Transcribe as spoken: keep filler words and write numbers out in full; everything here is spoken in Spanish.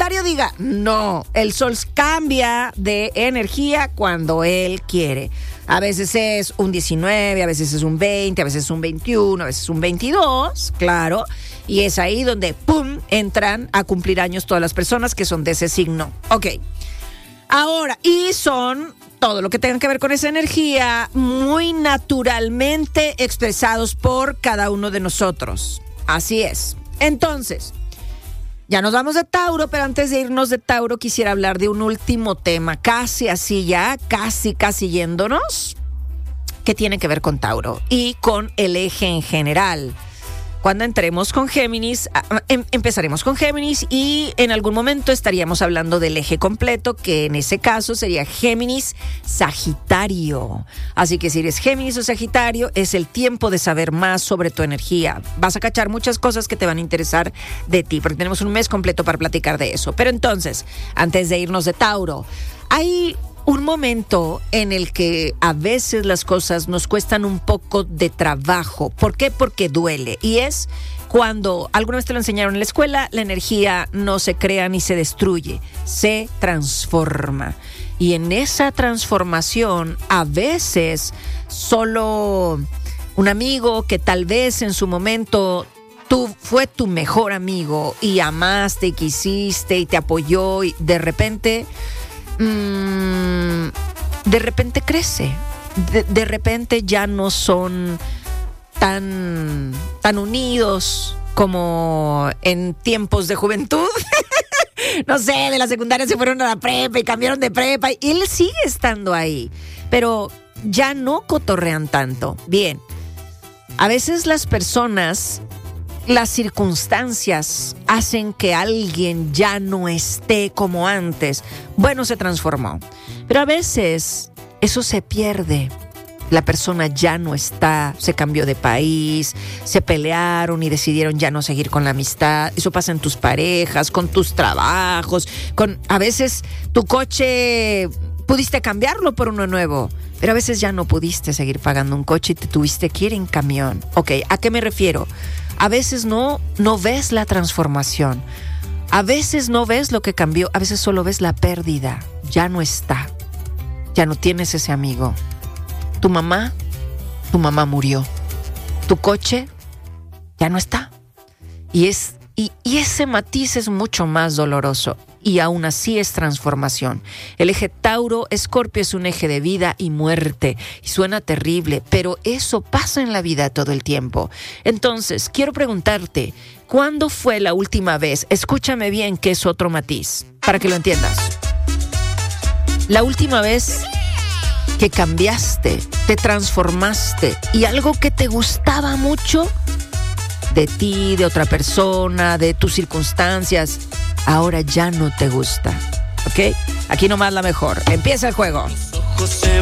Sagitario diga, no, el sol cambia de energía cuando él quiere. A veces es un diecinueve, a veces es un veinte, a veces es un veintiuno, a veces es un veintidós, claro. Y es ahí donde, ¡pum!, entran a cumplir años todas las personas que son de ese signo. Ok. Ahora, y son todo lo que tenga que ver con esa energía muy naturalmente expresados por cada uno de nosotros. Así es. Entonces, ya nos vamos de Tauro, pero antes de irnos de Tauro quisiera hablar de un último tema, casi así ya, casi, casi yéndonos, que tiene que ver con Tauro y con el eje en general. Cuando entremos con Géminis, em, empezaremos con Géminis y en algún momento estaríamos hablando del eje completo, que en ese caso sería Géminis-Sagitario. Así que si eres Géminis o Sagitario, es el tiempo de saber más sobre tu energía. Vas a cachar muchas cosas que te van a interesar de ti, porque tenemos un mes completo para platicar de eso. Pero entonces, antes de irnos de Tauro, hay un momento en el que a veces las cosas nos cuestan un poco de trabajo. ¿Por qué? Porque duele. Y es cuando, alguna vez te lo enseñaron en la escuela, la energía no se crea ni se destruye, se transforma. Y en esa transformación, a veces solo un amigo que tal vez en su momento tú fue tu mejor amigo y amaste y quisiste y te apoyó y de repente... Mm, de repente crece, de, de repente ya no son tan, tan unidos como en tiempos de juventud. No sé, de la secundaria se fueron a la prepa y cambiaron de prepa y él sigue estando ahí, pero ya no cotorrean tanto. Bien, a veces las personas... Las circunstancias hacen que alguien ya no esté como antes. Bueno, se transformó. Pero a veces eso se pierde. La persona ya no está, se cambió de país, se pelearon y decidieron ya no seguir con la amistad. Eso pasa en tus parejas, con tus trabajos, con a veces tu coche pudiste cambiarlo por uno nuevo, pero a veces ya no pudiste seguir pagando un coche y te tuviste que ir en camión. Ok, ¿a qué me refiero? A veces no, no ves la transformación. A veces no ves lo que cambió. A veces solo ves la pérdida. Ya no está. Ya no tienes ese amigo. Tu mamá, tu mamá murió. Tu coche ya no está. Y, es, y, y ese matiz es mucho más doloroso. Y aún así es transformación. El eje Tauro-Escorpio es un eje de vida y muerte. Y suena terrible, pero eso pasa en la vida todo el tiempo. Entonces, quiero preguntarte, ¿cuándo fue la última vez? Escúchame bien, que es otro matiz, para que lo entiendas. La última vez que cambiaste, te transformaste y algo que te gustaba mucho de ti, de otra persona, de tus circunstancias, ahora ya no te gusta, ¿ok? Aquí nomás la mejor. Empieza el juego.